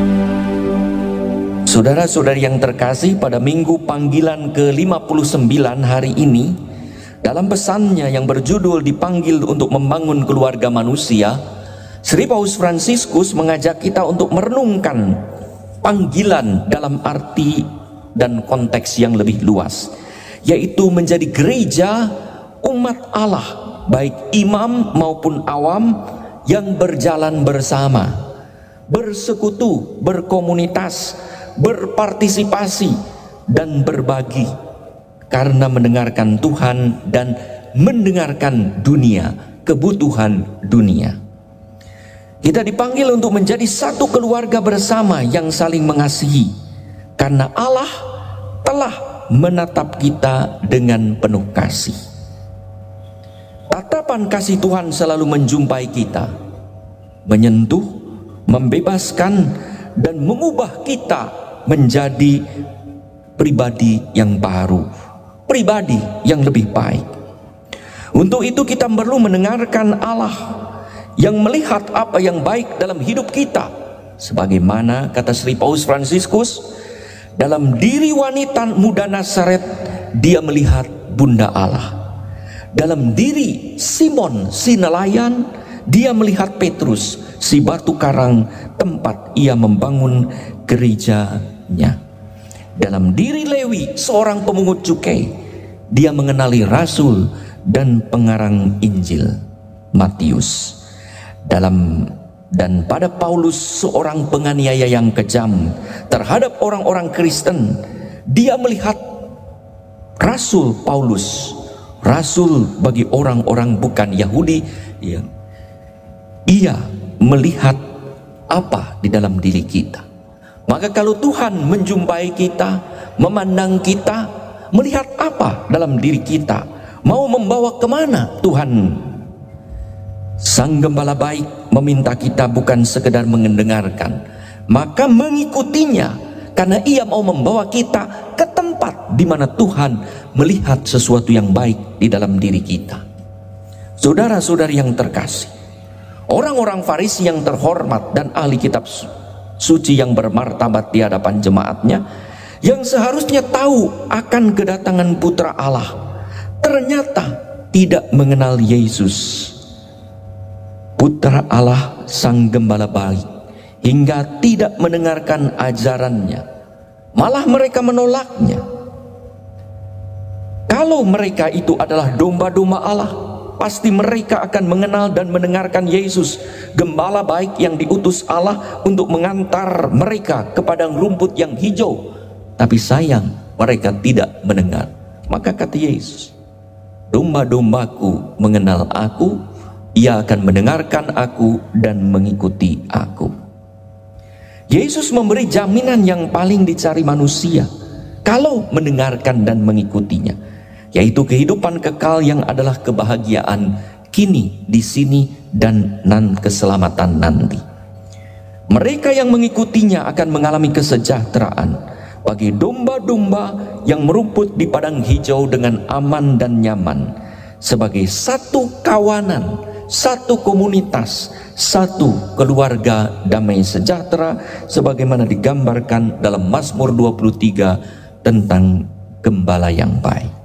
Saudara-saudari yang terkasih, pada minggu panggilan ke-59 hari ini, dalam pesannya yang berjudul dipanggil untuk membangun keluarga manusia, Sri Paus Fransiskus mengajak kita untuk merenungkan panggilan dalam arti dan konteks yang lebih luas, yaitu menjadi gereja umat Allah, baik imam maupun awam, yang berjalan bersama, bersekutu, berkomunitas, berpartisipasi, dan berbagi karena mendengarkan Tuhan dan mendengarkan dunia, kebutuhan dunia. Kita dipanggil untuk menjadi satu keluarga bersama yang saling mengasihi, karena Allah telah menatap kita dengan penuh kasih. Tatapan kasih Tuhan selalu menjumpai kita, menyentuh, membebaskan, dan mengubah kita menjadi pribadi yang baru, pribadi yang lebih baik. Untuk itu kita perlu mendengarkan Allah yang melihat apa yang baik dalam hidup kita, sebagaimana kata Sri Paus Fransiskus, dalam diri wanita muda Nazaret dia melihat Bunda Allah. Dalam diri Simon si nelayan dia melihat Petrus si batu karang tempat ia membangun gerejanya. Dalam diri Lewi seorang pemungut cukai dia mengenali rasul dan pengarang Injil Matius. Dan pada Paulus seorang penganiaya yang kejam terhadap orang-orang Kristen, dia melihat rasul Paulus, rasul bagi orang-orang bukan Yahudi. Ia melihat apa di dalam diri kita. Maka kalau Tuhan menjumpai kita, memandang kita, melihat apa dalam diri kita, mau membawa kemana Tuhan? Sang Gembala baik meminta kita bukan sekedar mendengarkan, maka mengikutinya, karena ia mau membawa kita ke tempat di mana Tuhan melihat sesuatu yang baik di dalam diri kita. Saudara-saudari yang terkasih, orang-orang Farisi yang terhormat dan ahli kitab suci yang bermartabat di hadapan jemaatnya, yang seharusnya tahu akan kedatangan Putra Allah, ternyata tidak mengenal Yesus, Putra Allah Sang Gembala baik, hingga tidak mendengarkan ajarannya. Malah mereka menolaknya. Kalau mereka itu adalah domba-domba Allah, pasti mereka akan mengenal dan mendengarkan Yesus, Gembala baik yang diutus Allah untuk mengantar mereka ke padang rumput yang hijau. Tapi sayang, mereka tidak mendengar. Maka kata Yesus, domba-dombaku mengenal aku, ia akan mendengarkan aku dan mengikuti aku. Yesus memberi jaminan yang paling dicari manusia kalau mendengarkan dan mengikutinya, yaitu kehidupan kekal yang adalah kebahagiaan kini, di sini, dan keselamatan nanti. Mereka yang mengikutinya akan mengalami kesejahteraan bagi domba-domba yang merumput di padang hijau dengan aman dan nyaman, sebagai satu kawanan, satu komunitas, satu keluarga damai sejahtera, sebagaimana digambarkan dalam Mazmur 23 tentang gembala yang baik.